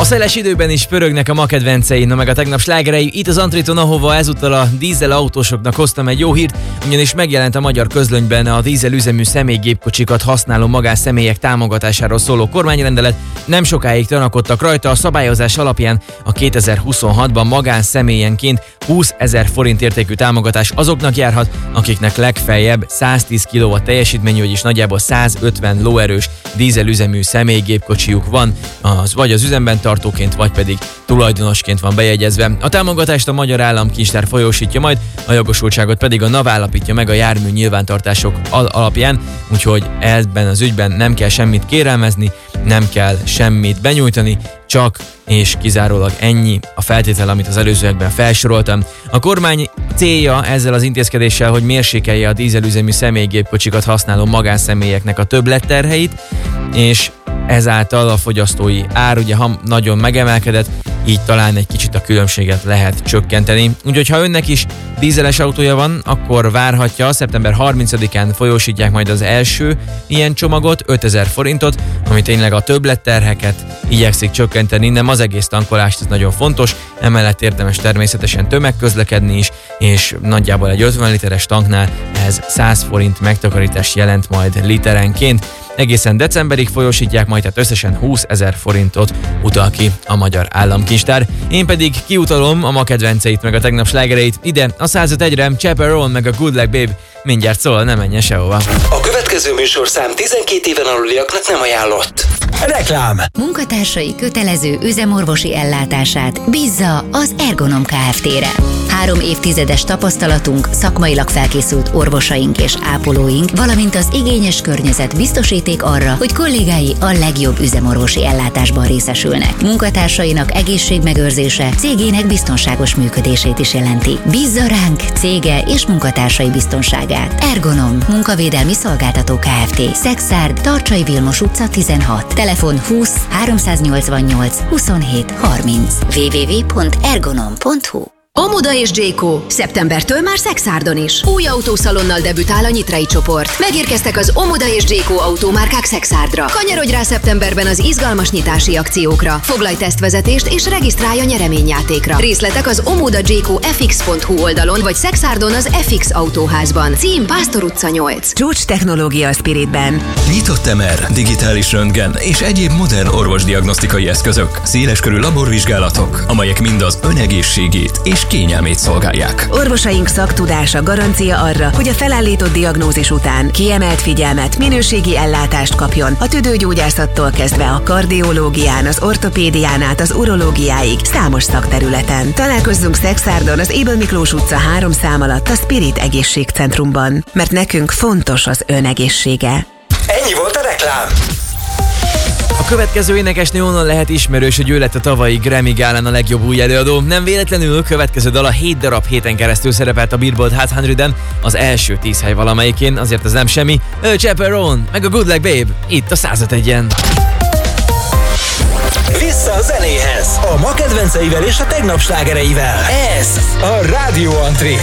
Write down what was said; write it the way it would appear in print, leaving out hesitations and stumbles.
szeles időben is pörögnek a ma kedvencei, no meg a tegnap slágerei. Itt az Antriton, ahova ezúttal a dízel autósoknak hoztam egy jó hírt, ugyanis megjelent a magyar közlönyben a dízelüzemű személygépkocsikat használó magánszemélyek támogatásáról szóló kormányrendelet. Nem sokáig tanakodtak rajta, a szabályozás alapján a 2026-ban magánszemélyenként 20 000 forint értékű támogatás azoknak járhat, akiknek legfeljebb 110 kW teljesítményű, vagyis nagyjából 150 lóerős dízelüzemű személygépkocsijuk van, az vagy az üzemben tartóként, vagy pedig tulajdonosként van bejegyezve. A támogatást a Magyar Államkincstár folyósítja majd, a jogosultságot pedig a NAV állapítja meg a jármű nyilvántartások alapján, úgyhogy ebben az ügyben nem kell semmit kérelmezni, nem kell semmit benyújtani, csak és kizárólag ennyi a feltétel, amit az előzőekben felsoroltam. A kormány célja ezzel az intézkedéssel, hogy mérsékelje a dízelüzemű személygépkocsikat használó magánszemélyeknek a többletterheit, és ezáltal a fogyasztói ár ugye nagyon megemelkedett, így talán egy kicsit a különbséget lehet csökkenteni. Úgyhogy ha önnek is dízeles autója van, akkor várhatja, szeptember 30-án folyósítják majd az első ilyen csomagot, 5000 forintot, ami tényleg a többletterheket igyekszik csökkenteni, nem az egész tankolást, ez nagyon fontos, emellett érdemes természetesen tömegközlekedni is, és nagyjából egy 50 literes tanknál ez 100 forint megtakarítást jelent majd literenként. Egészen decemberig folyósítják majd, tehát összesen 20 000 forintot utal ki a Magyar Államkincstár. Én pedig kiutalom a ma kedvenceit meg a tegnap slágereit ide a 105.1-re, Chaperone meg a Good Luck Babe. Mindjárt szól, ne menjen sehova. A következő műsorszám 12 éven aluliaknak nem ajánlott. Reklám. Munkatársai kötelező üzemorvosi ellátását bízza az Ergonom Kft-re. 3 évtizedes tapasztalatunk, szakmailag felkészült orvosaink és ápolóink, valamint az igényes környezet biztosíték arra, hogy kollégái a legjobb üzemorvosi ellátásban részesülnek. Munkatársainak egészségmegőrzése cégének biztonságos működését is jelenti. Bízza ránk cége és munkatársai biztonságát. Ergonom, munkavédelmi szolgáltató Kft. Szexárd, Tarcsai Vilmos utca 16. Telefon 20 388 27 30. www.ergonom.hu. Omoda és J.Co. szeptembertől már Szexárdon is. Új autószalonnal debütál a Nyitrai csoport. Megérkeztek az Omoda és J.Co. autómárkák Szexárdra. Kanyarodj rá szeptemberben az izgalmas nyitási akciókra. Foglalj tesztvezetést és regisztrálj a nyereményjátékra. Részletek az omodajcofx.hu oldalon, vagy Szexárdon az FX autóházban. Cím Pásztor utca 8. Csúcs technológia a Spiritben. Nyitott MR, digitális röntgen és egyéb modern orvosdiagnosztikai eszközök. Széleskörű laborvizsgálatok, amelyek mind az önegészségét és kényelmét szolgálják. Orvosaink szaktudása garancia arra, hogy a felállított diagnózis után kiemelt figyelmet, minőségi ellátást kapjon a tüdőgyógyászattól kezdve a kardiológián, az ortopédián át az urológiáig számos szakterületen. Találkozzunk Szexárdon az Ébel Miklós utca 3 szám alatt a Spirit Egészségcentrumban, mert nekünk fontos az önegészsége. Ennyi volt a reklám. A következő énekesnő onnan lehet ismerős, hogy ő lett a tavalyi Grammy gálán a legjobb új előadó. Nem véletlenül következő dala 7 darab héten keresztül szerepelt a Billboard Hot 100-en, az első 10 hely valamelyikén, azért ez nem semmi. Chaperone, meg a Good Luck Babe, itt a 105.1-en. Vissza a zenéhez, a ma kedvenceivel és a tegnap slágereivel. Ez a Rádió Antri.